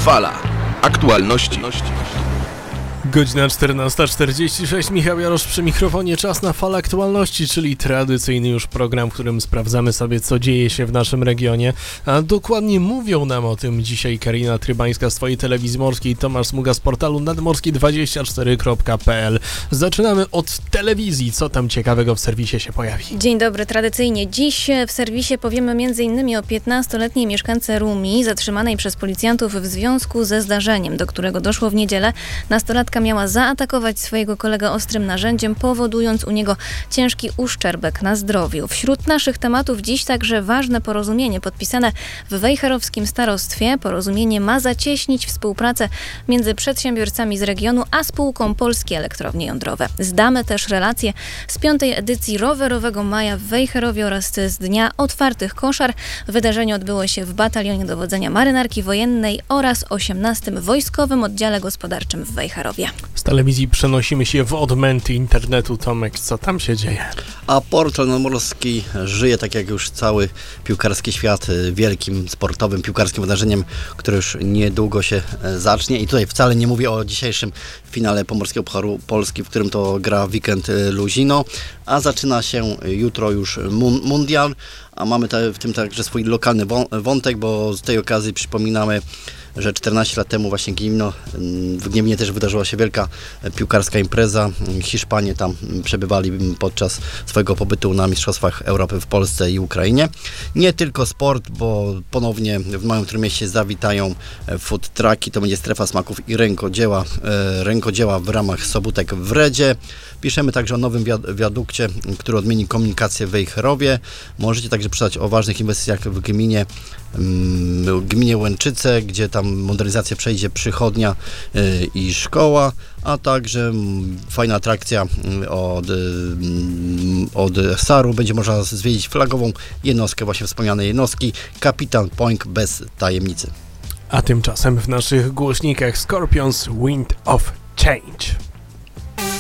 Fala. Aktualności. Godzina 14:46, Michał Jarosz przy mikrofonie. Czas na Falę Aktualności, czyli tradycyjny już program, w którym sprawdzamy sobie, co dzieje się w naszym regionie. A dokładnie mówią nam o tym dzisiaj Karina Trybańska z twojej telewizji morskiej, Tomasz Smuga z portalu nadmorski24.pl. Zaczynamy od telewizji. Co tam ciekawego w serwisie się pojawi? Dzień dobry, tradycyjnie. Dziś w serwisie powiemy m.in. o 15-letniej mieszkance Rumi, zatrzymanej przez policjantów w związku ze zdarzeniem, do którego doszło w niedzielę. Nastolatka miała zaatakować swojego kolegę ostrym narzędziem, powodując u niego ciężki uszczerbek na zdrowiu. Wśród naszych tematów dziś także ważne porozumienie podpisane w wejherowskim starostwie. Porozumienie ma zacieśnić współpracę między przedsiębiorcami z regionu a spółką Polskie Elektrownie Jądrowe. Zdamy też relacje z 5. edycji rowerowego maja w Wejherowie oraz z Dnia Otwartych Koszar. Wydarzenie odbyło się w Batalionie Dowodzenia Marynarki Wojennej oraz 18. Wojskowym Oddziale Gospodarczym w Wejherowie. Z telewizji przenosimy się w odmęty internetu. Tomek, co tam się dzieje? A portal nadmorski żyje tak jak już cały piłkarski świat wielkim, sportowym, piłkarskim wydarzeniem, które już niedługo się zacznie. I tutaj wcale nie mówię o dzisiejszym finale Pomorskiego Pucharu Polski, w którym to gra Weekend Luzino, a zaczyna się jutro już mundial, a mamy w tym także swój lokalny wątek, bo z tej okazji przypominamy, że 14 lat temu właśnie w Gniewnie też wydarzyła się wielka piłkarska impreza. Hiszpanie tam przebywali podczas swojego pobytu na Mistrzostwach Europy w Polsce i Ukrainie. Nie tylko sport, bo ponownie w małym Trójmieście zawitają food trucki, to będzie strefa smaków i rękodzieła w ramach Sobutek w Redzie. Piszemy także o nowym wiadukcie, który odmieni komunikację w Wejherowie. Możecie także przeczytać o ważnych inwestycjach w gminie Łęczyce, gdzie tam modernizację przejdzie przychodnia i szkoła, a także fajna atrakcja od SAR-u. Będzie można zwiedzić flagową jednostkę, właśnie wspomnianej jednostki, Kapitan Point bez tajemnicy. A tymczasem w naszych głośnikach Scorpions Wind of Change.